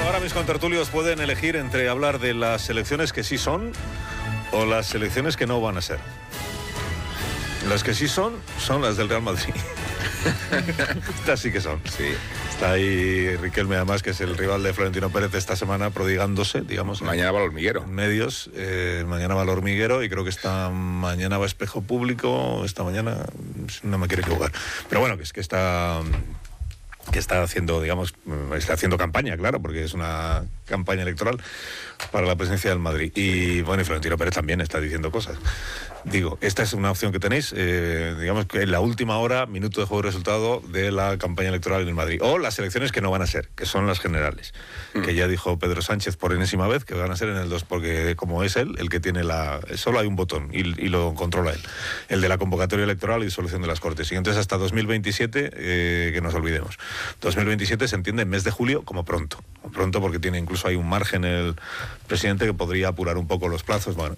ahora mis contertulios pueden elegir entre hablar de las elecciones que sí son o las elecciones que no van a ser. Las que sí son las del Real Madrid. Estas sí que son. Sí. Está ahí Riquelme, además, que es el rival de Florentino Pérez esta semana, prodigándose, digamos. Mañana va al Hormiguero. En medios. Mañana va al Hormiguero y creo que esta mañana va a Espejo Público. Esta mañana no me quiero equivocar. Pero bueno, que está haciendo, digamos, está haciendo campaña, claro, porque es una campaña electoral para la presidencia del Madrid. Y bueno, y Florentino Pérez también está diciendo cosas. Digo, esta es una opción que tenéis, digamos que en la última hora, minuto de juego y resultado de la campaña electoral en el Madrid. O las elecciones que no van a ser, que son las generales. Que ya dijo Pedro Sánchez por enésima vez que van a ser en el 2, porque como es él el que tiene solo hay un botón y lo controla él. El de la convocatoria electoral y disolución de las Cortes. Y entonces hasta 2027, que nos olvidemos. 2027 se entiende en mes de julio como pronto. Pronto porque tiene incluso hay un margen el presidente que podría apurar un poco los plazos. Bueno,